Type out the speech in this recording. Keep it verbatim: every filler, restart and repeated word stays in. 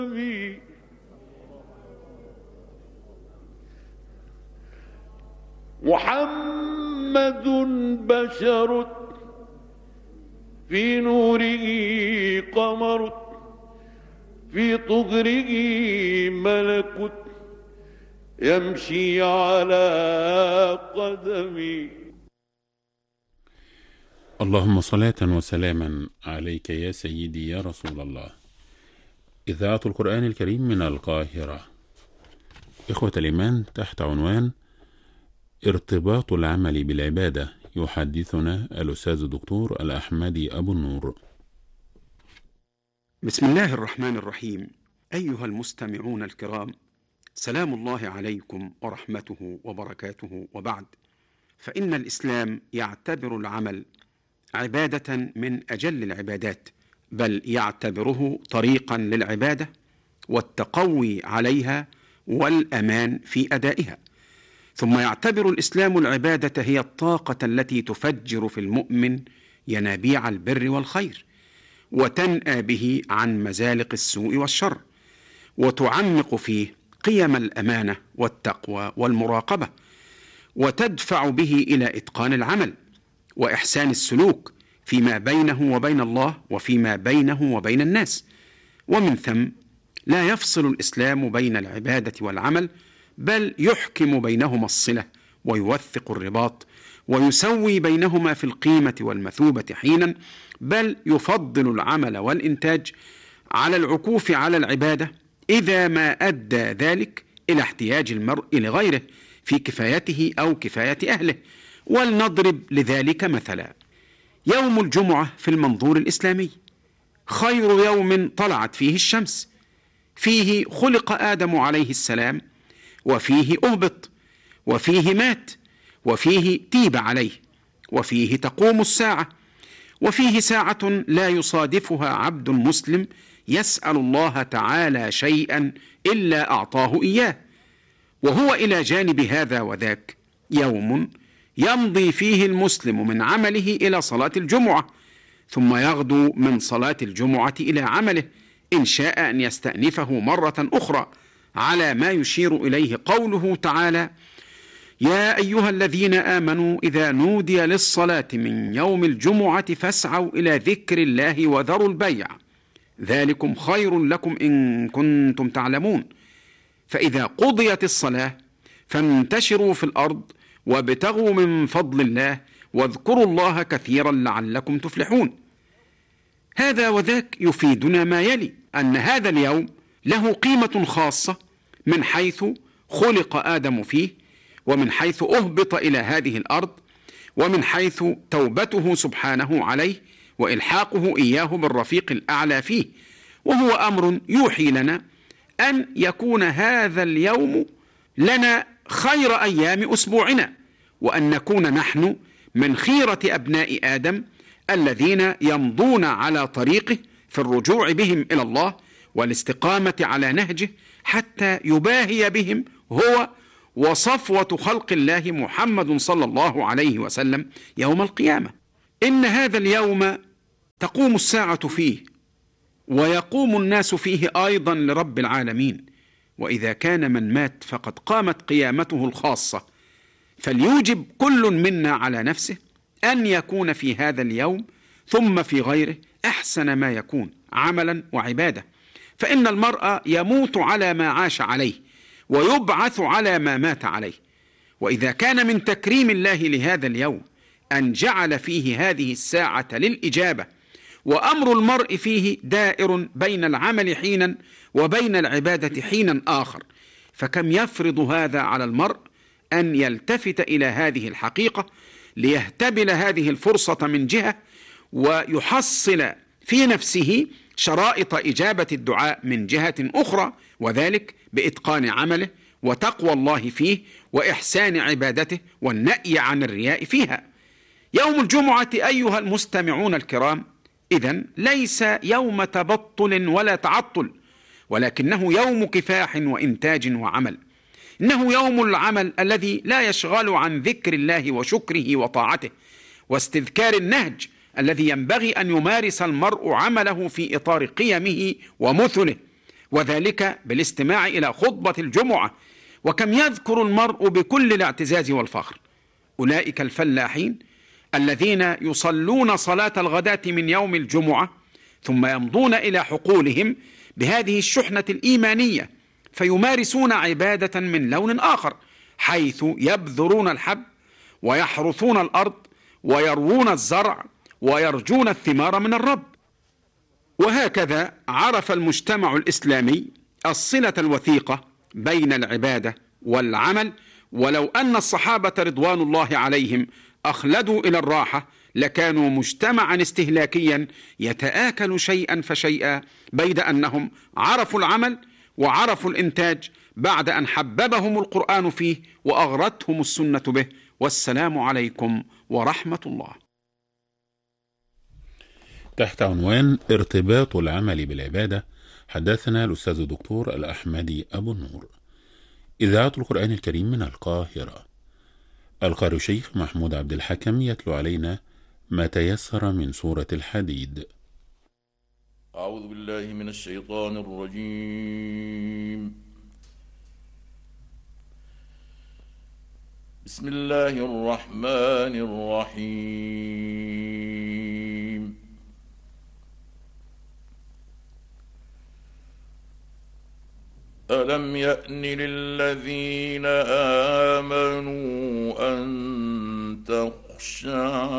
محمد بشر في نوره قمر، في طهره ملك يمشي على قدمي. اللهم صلاة وسلاما عليك يا سيدي يا رسول الله. إذاعة القرآن الكريم من القاهرة. إخوة الإيمان، تحت عنوان ارتباط العمل بالعبادة، يحدثنا الأستاذ الدكتور الأحمدي أبو النور. بسم الله الرحمن الرحيم. أيها المستمعون الكرام، سلام الله عليكم ورحمته وبركاته، وبعد، فإن الإسلام يعتبر العمل عبادة من أجل العبادات، بل يعتبره طريقا للعبادة والتقوي عليها والأمان في أدائها. ثم يعتبر الإسلام العبادة هي الطاقة التي تفجر في المؤمن ينابيع البر والخير، وتنأى به عن مزالق السوء والشر، وتعمق فيه قيم الأمانة والتقوى والمراقبة، وتدفع به إلى إتقان العمل وإحسان السلوك فيما بينه وبين الله وفيما بينه وبين الناس. ومن ثم لا يفصل الإسلام بين العبادة والعمل، بل يحكم بينهما الصلة ويوثق الرباط ويسوي بينهما في القيمة والمثوبة حينا، بل يفضل العمل والإنتاج على العكوف على العبادة إذا ما أدى ذلك إلى احتياج المرء لغيره في كفايته أو كفاية أهله. ولنضرب لذلك مثلا: يوم الجمعة في المنظور الإسلامي خير يوم طلعت فيه الشمس، فيه خلق آدم عليه السلام، وفيه أهبط، وفيه مات، وفيه تيب عليه، وفيه تقوم الساعة، وفيه ساعة لا يصادفها عبد مسلم يسأل الله تعالى شيئا إلا أعطاه إياه. وهو إلى جانب هذا وذاك يوم يمضي فيه المسلم من عمله إلى صلاة الجمعة، ثم يغدو من صلاة الجمعة إلى عمله إن شاء أن يستأنفه مرة أخرى، على ما يشير إليه قوله تعالى: يا أيها الذين آمنوا إذا نودي للصلاة من يوم الجمعة فاسعوا إلى ذكر الله وذروا البيع، ذلكم خير لكم إن كنتم تعلمون. فإذا قضيت الصلاة فانتشروا في الأرض وابتغوا من فضل الله واذكروا الله كثيرا لعلكم تفلحون. هذا وذاك يفيدنا ما يلي: أن هذا اليوم له قيمة خاصة من حيث خلق آدم فيه، ومن حيث أهبط إلى هذه الأرض، ومن حيث توبته سبحانه عليه وإلحاقه إياه بالرفيق الأعلى فيه. وهو أمر يوحي لنا أن يكون هذا اليوم لنا خير أيام أسبوعنا، وأن نكون نحن من خيرة أبناء آدم الذين يمضون على طريقه في الرجوع بهم إلى الله والاستقامة على نهجه، حتى يباهي بهم هو وصفوة خلق الله محمد صلى الله عليه وسلم يوم القيامة. إن هذا اليوم تقوم الساعة فيه، ويقوم الناس فيه أيضا لرب العالمين. وإذا كان من مات فقد قامت قيامته الخاصة، فليوجب كل منا على نفسه أن يكون في هذا اليوم ثم في غيره أحسن ما يكون عملا وعبادة. فإن المرء يموت على ما عاش عليه ويبعث على ما مات عليه. وإذا كان من تكريم الله لهذا اليوم أن جعل فيه هذه الساعة للإجابة، وأمر المرء فيه دائر بين العمل حينا وبين العبادة حينا آخر، فكم يفرض هذا على المرء أن يلتفت إلى هذه الحقيقة ليهتبل هذه الفرصة من جهة، ويحصل في نفسه شرائط إجابة الدعاء من جهة أخرى، وذلك بإتقان عمله وتقوى الله فيه وإحسان عبادته والنأي عن الرياء فيها. يوم الجمعة أيها المستمعون الكرام إذن ليس يوم تبطل ولا تعطل، ولكنه يوم كفاح وإنتاج وعمل. إنه يوم العمل الذي لا يشغل عن ذكر الله وشكره وطاعته واستذكار النهج الذي ينبغي أن يمارس المرء عمله في إطار قيمه ومثله، وذلك بالاستماع إلى خطبة الجمعة. وكم يذكر المرء بكل الاعتزاز والفخر أولئك الفلاحين الذين يصلون صلاة الغداة من يوم الجمعة ثم يمضون إلى حقولهم بهذه الشحنة الإيمانية فيمارسون عبادة من لون آخر، حيث يبذرون الحب ويحرثون الأرض ويروون الزرع ويرجون الثمار من الرب. وهكذا عرف المجتمع الإسلامي الصلة الوثيقة بين العبادة والعمل. ولو أن الصحابة رضوان الله عليهم أخلدوا إلى الراحة لكانوا مجتمعا استهلاكيا يتآكل شيئا فشيئا، بيد أنهم عرفوا العمل وعرفوا الإنتاج بعد أن حببهم القرآن فيه وأغرتهم السنة به. والسلام عليكم ورحمة الله. تحت عنوان ارتباط العمل بالعبادة حدثنا الأستاذ الدكتور الأحمدي أبو النور. إذاعة القرآن الكريم من القاهرة. القارئ الشيخ محمود عبد الحكم يتلو علينا ما تيسر من سورة الحديد. أعوذ بالله من الشيطان الرجيم. بسم الله الرحمن الرحيم. ألم يأن للذين آمنوا أن تخشع